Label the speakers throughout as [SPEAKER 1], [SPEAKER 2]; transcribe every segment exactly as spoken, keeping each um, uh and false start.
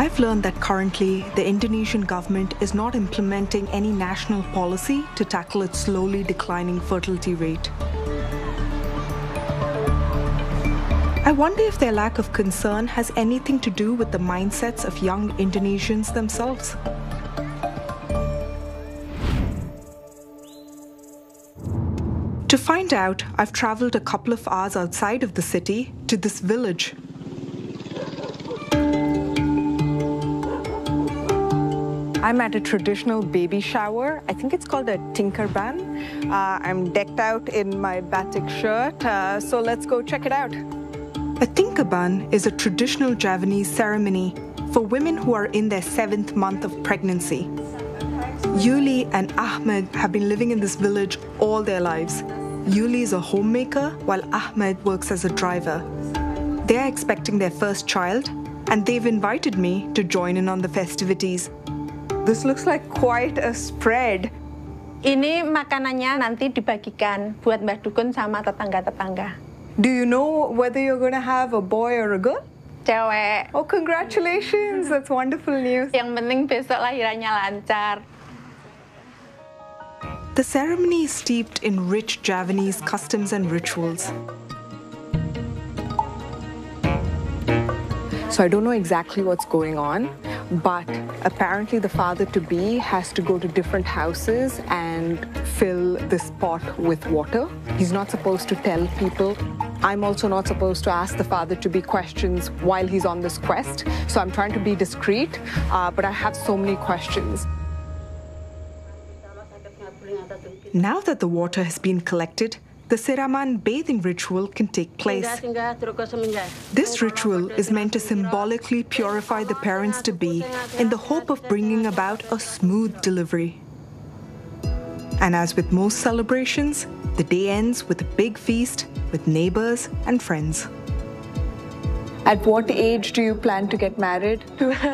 [SPEAKER 1] I've learned that currently the Indonesian government is not implementing any national policy to tackle its slowly declining fertility rate. I wonder if their lack of concern has anything to do with the mindsets of young Indonesians themselves. To find out, I've traveled a couple of hours outside of the city to this village. I'm at a traditional baby shower. I think it's called a tinkerban. Uh, I'm decked out in my batik shirt, uh, so let's go check it out. A tinkerban is a traditional Javanese ceremony for women who are in their seventh month of pregnancy. Yuli and Ahmed have been living in this village all their lives. Yuli is a homemaker while Ahmed works as a driver. They're expecting their first child and they've invited me to join in on the festivities. This looks like quite a spread.
[SPEAKER 2] Ini makanannya nanti dibagikan buat Mbak Dukun sama tetangga-tetangga.
[SPEAKER 1] Do you know whether you're going to have a boy or a girl?
[SPEAKER 2] Cewek.
[SPEAKER 1] Oh, congratulations. That's wonderful news.
[SPEAKER 2] Yang penting besok lahirannya lancar.
[SPEAKER 1] The ceremony is steeped in rich Javanese customs and rituals. So I don't know exactly what's going on, but apparently the father-to-be has to go to different houses and fill this pot with water. He's not supposed to tell people. I'm also not supposed to ask the father-to-be questions while he's on this quest. So I'm trying to be discreet, uh, but I have so many questions. Now that the water has been collected, the Siraman bathing ritual can take place. This ritual is meant to symbolically purify the parents-to-be in the hope of bringing about a smooth delivery. And as with most celebrations, the day ends with a big feast with neighbors and friends. At what age do you plan to get married?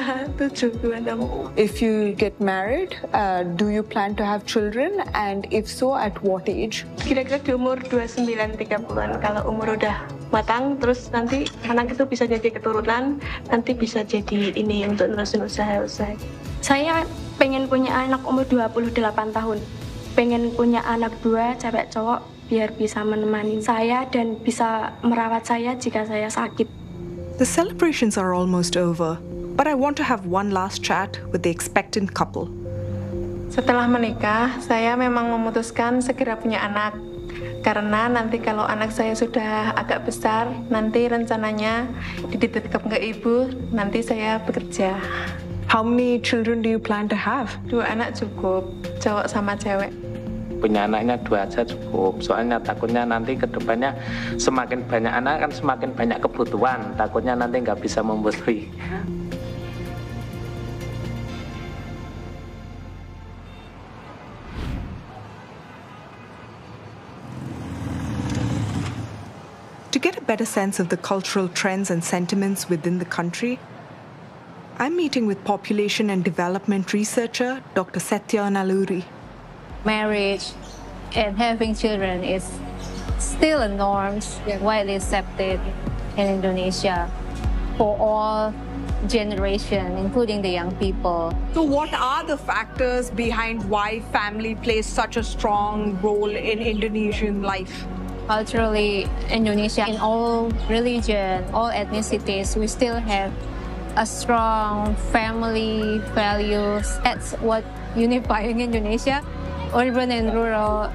[SPEAKER 1] If you get married, uh, do you plan to have children? And if so, at what age?
[SPEAKER 3] Kira-kira di umur dua puluh sembilan tiga puluhan. Kalau umur udah matang, terus nanti anak itu bisa jadi keturunan, nanti bisa jadi ini untuk nerusin usaha-usaha. Saya pengen punya anak umur dua puluh delapan tahun. Pengen punya anak dua, cewek cowok, biar bisa menemani saya dan bisa merawat saya jika saya sakit.
[SPEAKER 1] The celebrations are almost over, but I want to have one last chat with the expectant couple.
[SPEAKER 2] Setelah menikah, saya memang memutuskan segera punya anak. Karena nanti kalau anak saya sudah agak besar, nanti rencananya dititipkan ke ibu, nanti saya bekerja.
[SPEAKER 1] How many children do you plan to have?
[SPEAKER 2] Dua anak cukup, cowok sama cewek.
[SPEAKER 4] Punya anaknya dua aja cukup, soalnya takutnya nanti ke depannya semakin banyak anak kan semakin banyak kebutuhan, takutnya nanti nggak bisa memenuhi.
[SPEAKER 1] To get a better sense of the cultural trends and sentiments within the country, I'm meeting with population and development researcher Doctor Setya Naluri.
[SPEAKER 5] Marriage and having children is still a norm, yeah. Widely accepted in Indonesia for all generations, including the young people.
[SPEAKER 1] So what are the factors behind why family plays such a strong role in Indonesian life?
[SPEAKER 5] Culturally, Indonesia, in all religion, all ethnicities, we still have a strong family values. That's what unifying Indonesia. Urban and rural